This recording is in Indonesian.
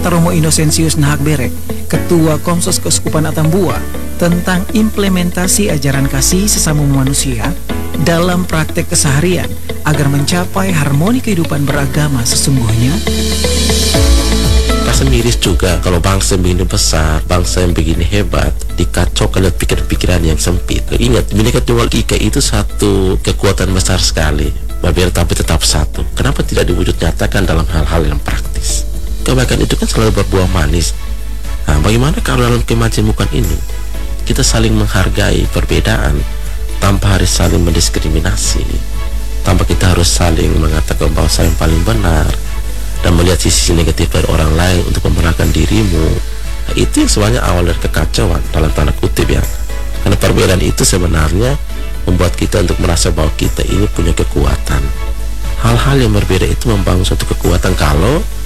kata Romo Innocentius Nahakberek, Ketua Komsos Keuskupan Atambua, tentang implementasi ajaran kasih sesama manusia dalam praktek keseharian agar mencapai harmoni kehidupan beragama sesungguhnya. Rasa miris juga kalau bangsa yang begini besar, bangsa yang begini hebat, dikacaukan oleh pikiran-pikiran yang sempit. Ingat, Bhinneka Tunggal Ika itu satu kekuatan besar sekali, berbeda tapi tetap satu. Kenapa tidak diwujud nyatakan dalam hal-hal yang praktis? Kebaikan itu kan selalu berbuah manis. Nah, bagaimana kalau dalam kemajemukan ini kita saling menghargai perbedaan tanpa harus saling mendiskriminasi, tanpa kita harus saling mengatakan bahwa saya yang paling benar dan melihat sisi negatif dari orang lain untuk membenarkan dirimu. Nah, itu yang sebenarnya awal dari kekacauan dalam tanda kutip ya. Karena perbedaan itu sebenarnya membuat kita untuk merasa bahwa kita ini punya kekuatan. Hal-hal yang berbeda itu membangun suatu kekuatan kalau